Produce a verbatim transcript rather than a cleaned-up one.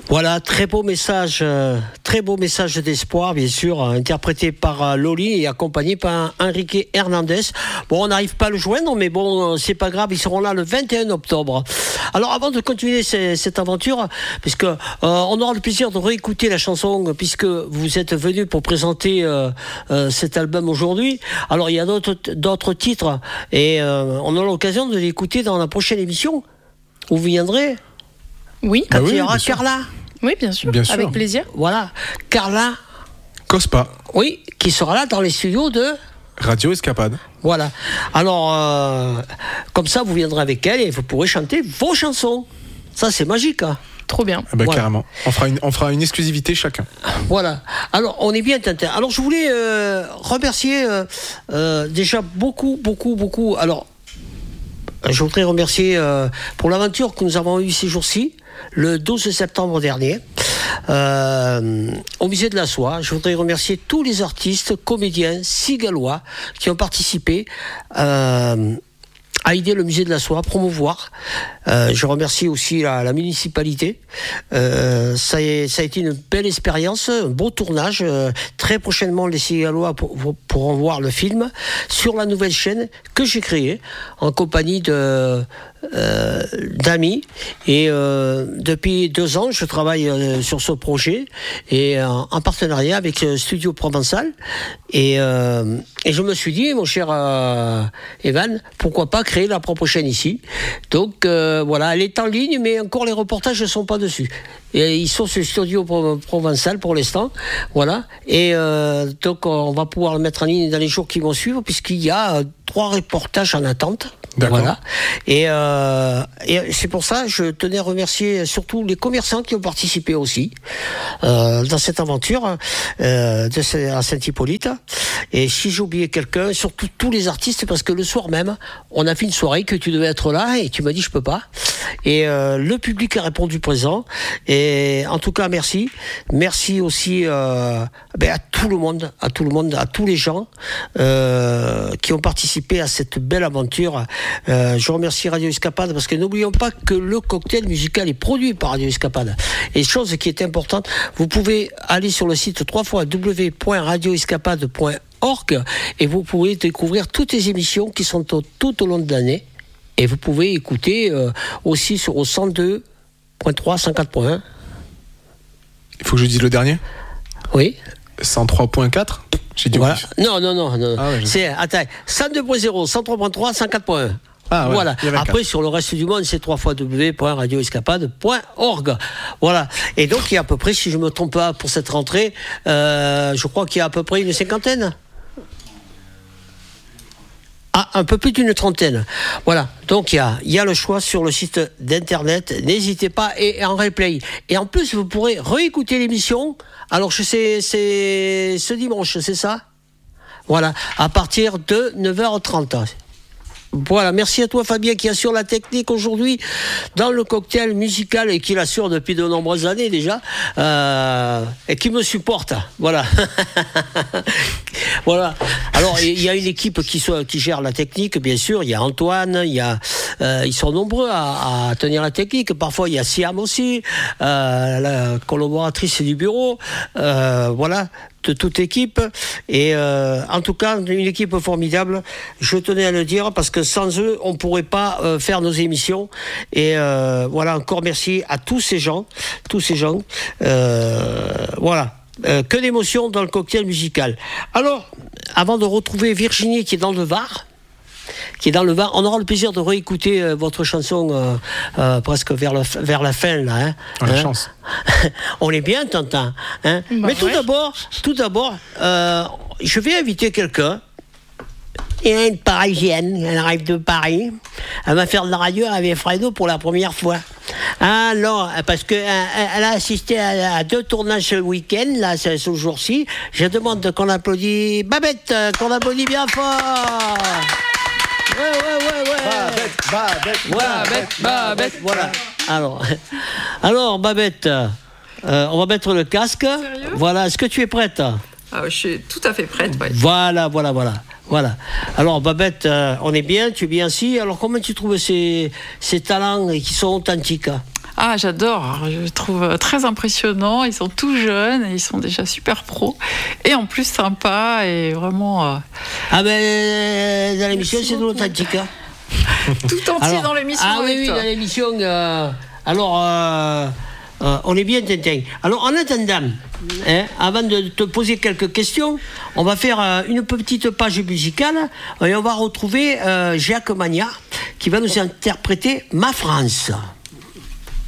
Voilà, très beau message, euh, très beau message d'espoir, bien sûr, euh, interprété par euh, Loli et accompagné par Enrique Hernandez. Bon, on n'arrive pas à le joindre, mais bon, euh, c'est pas grave, ils seront là le vingt et un octobre. Alors, avant de continuer ces, cette aventure, puisque euh, on aura le plaisir de réécouter la chanson, puisque vous êtes venu pour présenter euh, euh, cet album aujourd'hui. Alors, il y a d'autres, d'autres titres, et euh, on aura l'occasion de l'écouter dans la prochaine émission. Vous viendrez? Oui. Quand Ah oui, il y aura bien sûr. Carla. Oui, bien sûr, Bien sûr. avec plaisir. Voilà, Carla, Cospa, oui, qui sera là dans les studios de... Radio Escapade. Voilà. Alors, euh, comme ça, vous viendrez avec elle et vous pourrez chanter vos chansons. Ça, c'est magique. Hein. Trop bien. Ah bah, Voilà. carrément. On fera, une, on fera une exclusivité chacun. Voilà. Alors, on est bien Tintin. Alors, je voulais euh, remercier euh, euh, déjà beaucoup, beaucoup, beaucoup. Alors, je voudrais remercier euh, pour l'aventure que nous avons eue ces jours-ci, le douze septembre dernier, euh, au musée de la Soie. Je voudrais remercier tous les artistes, comédiens, cigalois qui ont participé euh, à aider le musée de la Soie, à promouvoir. Euh, je remercie aussi la, la municipalité. Euh, ça, a, ça a été une belle expérience, un beau tournage. Euh, très prochainement, les Cigalois pour, pour, pourront voir le film sur la nouvelle chaîne que j'ai créée en compagnie de euh, d'amis. Et euh, depuis deux ans, je travaille euh, sur ce projet et euh, en partenariat avec euh, Studio Provençal. Et, euh, et je me suis dit, mon cher euh, Evan, pourquoi pas créer la propre chaîne ici. Donc euh, voilà, elle est en ligne, mais encore les reportages ne sont pas dessus. Et ils sont sur Studio Provençal pour l'instant, voilà. Et euh, donc on va pouvoir le mettre en ligne dans les jours qui vont suivre, puisqu'il y a euh, trois reportages en attente. D'accord. Voilà. Et, euh, et c'est pour ça que je tenais à remercier surtout les commerçants qui ont participé aussi euh, dans cette aventure euh, de, à Saint-Hippolyte. Et si j'ai oublié quelqu'un, surtout tous les artistes, parce que le soir même, on a fait une soirée que tu devais être là et tu m'as dit je peux pas. Et euh, le public a répondu présent. Et en tout cas, merci. Merci aussi euh, ben, à tout le monde, à tout le monde, à tous les gens euh, qui ont participé à cette belle aventure. Euh, je remercie Radio Escapade parce que n'oublions pas que le cocktail musical est produit par Radio Escapade. Et chose qui est importante, vous pouvez aller sur le site w w w point radio escapade point org et vous pouvez découvrir toutes les émissions qui sont au, tout au long de l'année. Et vous pouvez écouter euh, aussi sur au cent deux point trois, cent quatre point un. Il faut que je dise le dernier. Oui. cent trois point quatre. J'ai dit Voilà. oui. Non, non, non. non. Ah ouais, je... C'est, attends, cent deux point zéro, cent trois point trois, cent quatre point un. Ah ouais, voilà. Après, quatre. sur le reste du monde, c'est w w w point radio escapade point org. Voilà. Et donc, il y a à peu près, si je ne me trompe pas, pour cette rentrée, euh, je crois qu'il y a à peu près une cinquantaine. Ah, un peu plus d'une trentaine. Voilà. Donc, il y a, il y a le choix sur le site d'internet. N'hésitez pas. Et, et en replay. Et en plus, vous pourrez réécouter l'émission. Alors, je sais, c'est ce dimanche, c'est ça? Voilà. À partir de neuf heures trente. Voilà, merci à toi Fabien qui assure la technique aujourd'hui dans le cocktail musical et qui l'assure depuis de nombreuses années déjà euh, et qui me supporte. Voilà. Voilà. Alors il y a une équipe qui, soit, qui gère la technique, bien sûr. Il y a Antoine, il y a, euh, ils sont nombreux à, à tenir la technique. Parfois il y a Siam aussi, euh, la collaboratrice du bureau. Euh, voilà. De toute équipe et euh, en tout cas une équipe formidable, je tenais à le dire parce que sans eux on pourrait pas euh, faire nos émissions et euh, voilà, encore merci à tous ces gens tous ces gens euh, voilà, euh, que d'émotions dans le cocktail musical. Alors avant de retrouver Virginie qui est dans le Var qui est dans le Var, on aura le plaisir de réécouter euh, votre chanson euh, euh, presque vers, le, vers la fin là. Hein, oh, la hein. chance. On est bien, Tintin. Hein. Bah, Mais tout ouais. d'abord, tout d'abord, euh, je vais inviter quelqu'un. Il y a une Parisienne, elle arrive de Paris. Elle va faire de la radio avec Fredo pour la première fois. Ah non, parce qu'elle elle a assisté à, à deux tournages ce week-end, là, ce, ce jour-ci. Je demande qu'on applaudisse Babette, qu'on applaudit bien fort. Ouais, ouais, ouais, ouais. Babette, Babette, Voilà, Babette, Babette, voilà. Alors, alors Babette, euh, on va mettre le casque. Sérieux ? Voilà, est-ce que tu es prête ? Ah, je suis tout à fait prête, ouais. Voilà, voilà, voilà. Voilà. Alors Babette, euh, on est bien, tu es bien assis. Alors comment tu trouves ces, ces talents qui sont authentiques ? Ah, j'adore. Je trouve très impressionnant. Ils sont tout jeunes et ils sont déjà super pros. Et en plus sympas et vraiment. Euh... Ah ben, dans l'émission, c'est de l'authentique. Hein. Tout entier alors, dans l'émission. Ah oui, oui, toi. dans l'émission. Euh, alors, euh, euh, on est bien Tintin. Alors, en attendant, hein, avant de te poser quelques questions, on va faire euh, une petite page musicale et on va retrouver euh, Jacques Magnat qui va nous interpréter Ma France.